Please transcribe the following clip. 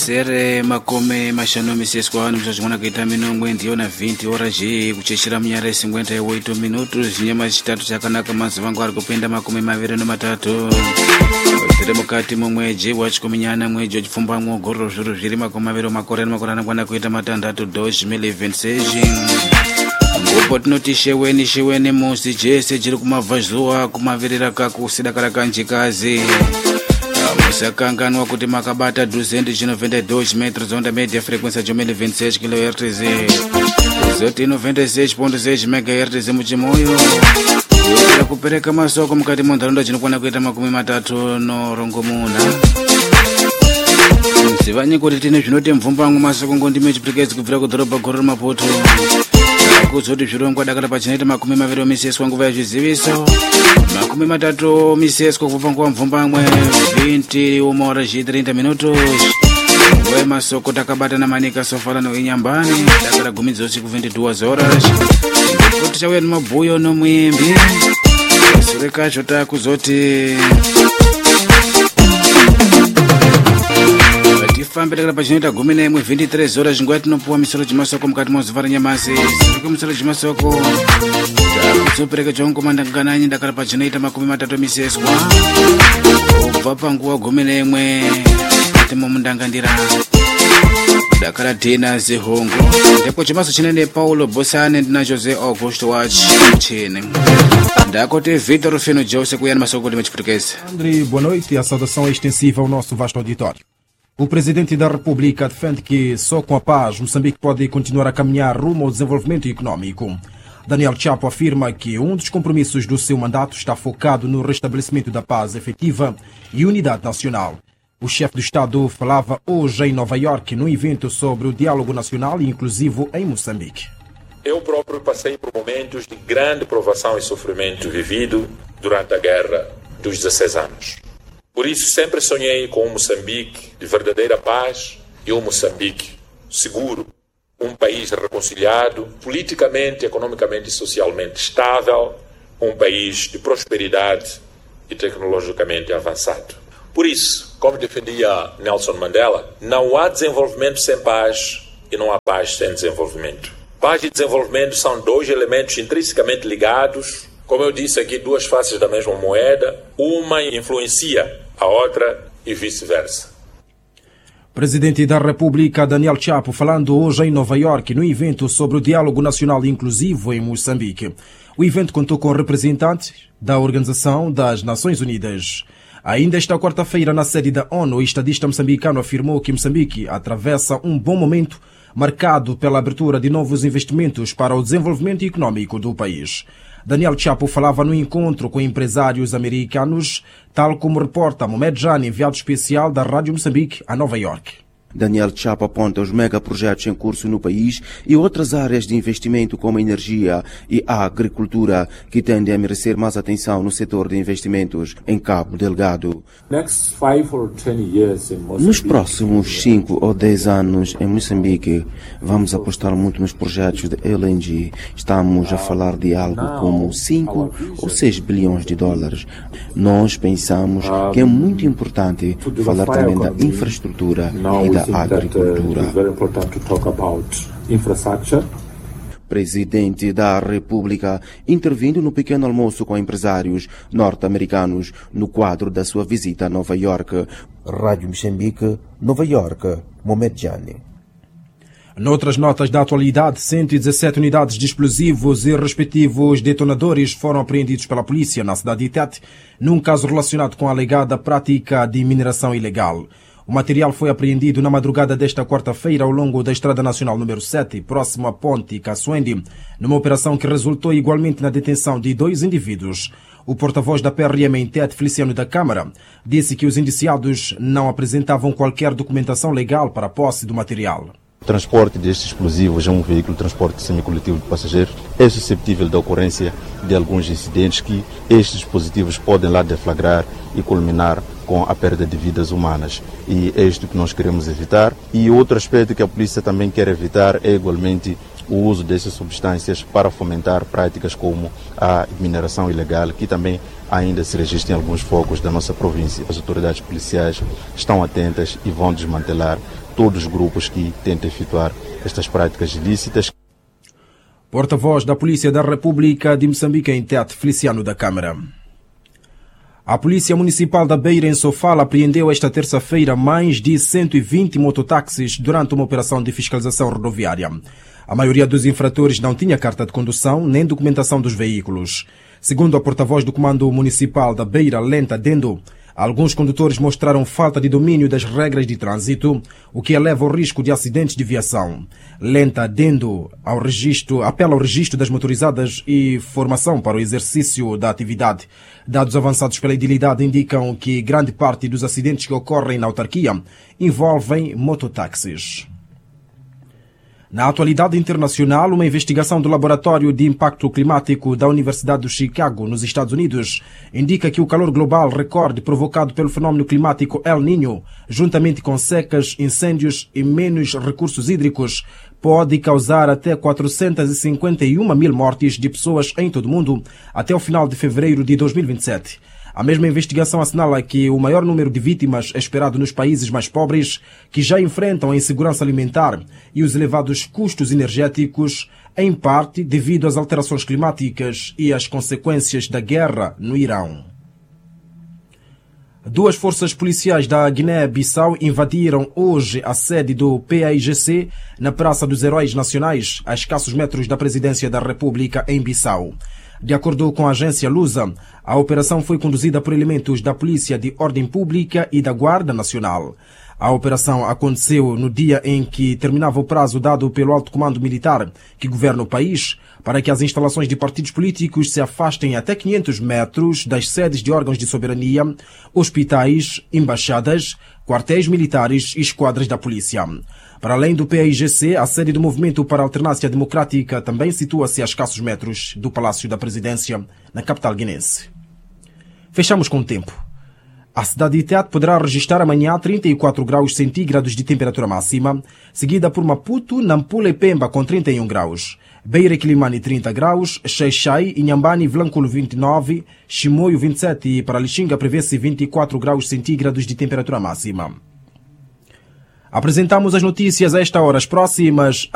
sere makome mashanu miseskwani mzazimwana kuita minongwe ndiyo na 20 horas kuchechera munyara 58 minutos nyama chitatu chakanaka mazuva angu ari kupenda makumi maviri nematatu tiri mukati momweji wachikuminyana mweji wachipfumba mwogororo zviro zviri makumi maviri makore anokwana kuita matandatu 2026 ngupo tinoti sheweni musi jese chiri kumabvazuva kumavirira kakusidakara kanjikazi musakanganwa kuti makabata 292 metros onda media frequência de 26 kHz zoti 96.6 MHz muchimoyo yokuda kupereka masoko mukati monharaunda chinokwana kuita makumi matatu norongomuna zivanyi kuti tine zvinoti mvumbangu masoko ngondime chipirikedzi kubvira kudhorobha guru remaputo kuzoti zvirongwa dakata pachinoita makumi maviri miseswa nguva yazviziviso makumi matatu miseswa kubva panguva mvumbamwe 20 umora 30 minutos nguva yemasoko takabata namanika sofalano inyambani dakata gumi dzosiku 22 horas kuti chauya nemabhuyo nomwimbi sure kacho takuzoti tifambe dakata pachinoita gumi naimwe 23 horas nguva tinopuwa misoro chimasoko mukati mozuva renyamasi sirike misoro chimasoko takuzopereka chongomandangananyi dakata pachinoita makumi matatu miseswa kubva panguva gumi naimwe timo mundangandira dakara tina zihongo ndipo chimaso chinene Paulo Bosane ndina Jose Augusto Watch chine dakote Vitor Rufino Jose kuyana masoko de Português. André, boa noite e a saudação é extensiva ao nosso vasto auditório. O Presidente da República defende que só com a paz Moçambique pode continuar a caminhar rumo ao desenvolvimento econômico. Daniel Chapo afirma que um dos compromissos do seu mandato está focado no restabelecimento da paz efetiva e unidade nacional. O chefe do Estado falava hoje em Nova Iorque num evento sobre o diálogo nacional e inclusivo em Moçambique. Eu próprio passei por momentos de grande provação e sofrimento vivido durante a guerra dos 16 anos. Por isso sempre sonhei com um Moçambique de verdadeira paz e um Moçambique seguro. Um país reconciliado, politicamente, economicamente e socialmente estável, um país de prosperidade e tecnologicamente avançado. Por isso, como defendia Nelson Mandela, não há desenvolvimento sem paz e não há paz sem desenvolvimento. Paz e desenvolvimento são dois elementos intrinsecamente ligados. Como eu disse aqui, duas faces da mesma moeda, uma influencia a outra e vice-versa. Presidente da República Daniel Chapo falando hoje em Nova Iorque no evento sobre o diálogo nacional inclusivo em Moçambique. O evento contou com representantes da Organização das Nações Unidas. Ainda esta quarta-feira, na sede da ONU, o estadista moçambicano afirmou que Moçambique atravessa um bom momento marcado pela abertura de novos investimentos para o desenvolvimento econômico do país. Daniel Chapo falava no encontro com empresários americanos, tal como reporta Mohamed Jani, enviado especial da Rádio Moçambique a Nova Iorque. Daniel Chapo aponta os megaprojetos em curso no país e outras áreas de investimento como a energia e a agricultura que tendem a merecer mais atenção no setor de investimentos em Cabo Delgado. Nos próximos 5 ou 10 anos em Moçambique vamos apostar muito nos projetos de LNG. Estamos a falar de algo como 5 ou 6 bilhões de dólares. Nós pensamos que é muito importante falar também da infraestrutura e da agricultura. Presidente da República intervindo no pequeno almoço com empresários norte-americanos no quadro da sua visita a Nova Iorque. Rádio Moçambique, Nova Iorque, Mohamed Jani. Noutras notas da atualidade, 117 unidades de explosivos e respectivos detonadores foram apreendidos pela polícia na cidade de Tete, num caso relacionado com a alegada prática de mineração ilegal. O material foi apreendido na madrugada desta quarta-feira ao longo da Estrada Nacional número 7, próximo à Ponte Caçoende, numa operação que resultou igualmente na detenção de 2 indivíduos. O porta-voz da PRM em Tete, Feliciano da Câmara, disse que os indiciados não apresentavam qualquer documentação legal para a posse do material. O transporte destes explosivos é um veículo de transporte semicoletivo de passageiros. É suscetível da ocorrência de alguns incidentes que estes dispositivos podem lá deflagrar e culminar com a perda de vidas humanas. E é isto que nós queremos evitar. E outro aspecto que a polícia também quer evitar é igualmente o uso dessas substâncias para fomentar práticas como a mineração ilegal, que também ainda se registra em alguns focos da nossa província. As autoridades policiais estão atentas e vão desmantelar todos os grupos que tentam efetuar estas práticas ilícitas. Porta-voz da Polícia da República de Moçambique em Tete, Feliciano da Câmara. A Polícia Municipal da Beira, em Sofala, apreendeu esta terça-feira mais de 120 mototáxis durante uma operação de fiscalização rodoviária. A maioria dos infratores não tinha carta de condução nem documentação dos veículos. Segundo a porta-voz do Comando Municipal da Beira, Lenta Dendo, alguns condutores mostraram falta de domínio das regras de trânsito, o que eleva o risco de acidentes de viação. Lenta Dendo apela ao registro das motorizadas e formação para o exercício da atividade. Dados avançados pela idilidade indicam que grande parte dos acidentes que ocorrem na autarquia envolvem mototáxis. Na atualidade internacional, uma investigação do Laboratório de Impacto Climático da Universidade de Chicago, nos Estados Unidos, indica que o calor global recorde provocado pelo fenômeno climático El Niño, juntamente com secas, incêndios e menos recursos hídricos, pode causar até 451 mil mortes de pessoas em todo o mundo até o final de fevereiro de 2027. A mesma investigação assinala que o maior número de vítimas é esperado nos países mais pobres, que já enfrentam a insegurança alimentar e os elevados custos energéticos, em parte devido às alterações climáticas e às consequências da guerra no Irão. Duas forças policiais da Guiné-Bissau invadiram hoje a sede do PAIGC na Praça dos Heróis Nacionais, a escassos metros da presidência da República em Bissau. De acordo com a agência Lusa, a operação foi conduzida por elementos da Polícia de Ordem Pública e da Guarda Nacional. A operação aconteceu no dia em que terminava o prazo dado pelo Alto Comando Militar, que governa o país, para que as instalações de partidos políticos se afastem até 500 metros das sedes de órgãos de soberania, hospitais, embaixadas, quartéis militares e esquadras da polícia. Para além do PAIGC, a sede do Movimento para a Alternância Democrática também situa-se a escassos metros do Palácio da Presidência, na capital guinense. Fechamos com o tempo. A cidade de Tete poderá registrar amanhã 34 graus centígrados de temperatura máxima, seguida por Maputo, Nampula e Pemba com 31 graus. Beira e Quilimane 30 graus, Xai-Xai, Inhambane e Vilanculo 29, Chimoio 27 e para Lixinga prevê-se 24 graus centígrados de temperatura máxima. Apresentamos as notícias a esta hora. As próximas